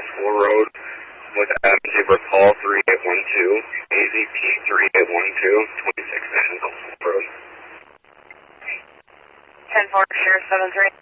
School Road with Adam Zebra Paul 3812, AZP 3812, 26 Gulf School Road. 10-4, Sheriff 7-3.